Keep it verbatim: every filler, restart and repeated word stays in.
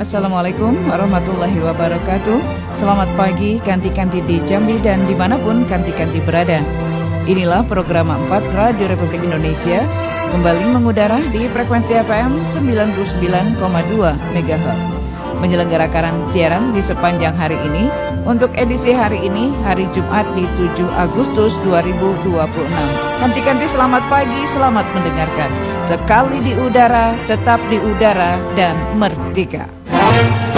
Assalamualaikum warahmatullahi wabarakatuh. Selamat pagi kanti-kanti di Jambi dan dimanapun kanti-kanti berada. Inilah program empat Radio Republik Indonesia kembali mengudara di frekuensi F M sembilan puluh sembilan koma dua megahertz. Menyelenggarakan siaran di sepanjang hari ini untuk edisi hari ini, hari Jumat di tujuh Agustus dua ribu dua puluh enam. Kanti-kanti selamat pagi, selamat mendengarkan. Sekali di udara, tetap di udara dan merdeka.